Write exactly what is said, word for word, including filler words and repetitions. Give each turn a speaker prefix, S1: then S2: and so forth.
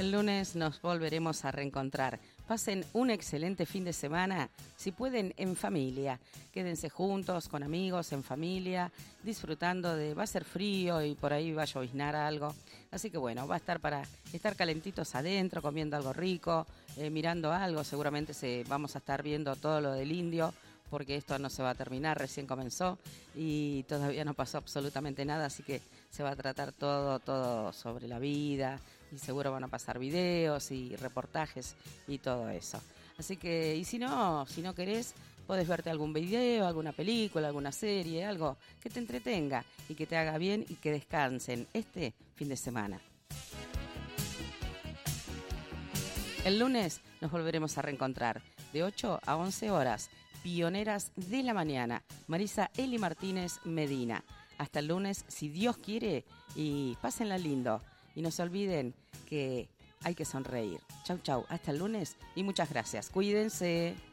S1: El lunes nos volveremos a reencontrar. Pasen un excelente fin de semana, si pueden, en familia. Quédense juntos, con amigos, en familia, disfrutando de... Va a ser frío y por ahí va a lloviznar algo. Así que bueno, va a estar para estar calentitos adentro, comiendo algo rico, eh, mirando algo. Seguramente se, vamos a estar viendo todo lo del indio, porque esto no se va a terminar, recién comenzó y todavía no pasó absolutamente nada, así que se va a tratar todo, todo sobre la vida y seguro van a pasar videos y reportajes y todo eso. Así que, y si no, si no querés, podés verte algún video, alguna película, alguna serie, algo que te entretenga y que te haga bien y que descansen este fin de semana. El lunes nos volveremos a reencontrar de ocho a once horas. Pioneras de la mañana, Marisa Eli Martínez Medina. Hasta el lunes, si Dios quiere, y pásenla lindo. Y no se olviden que hay que sonreír. Chau, chau, hasta el lunes y muchas gracias. Cuídense.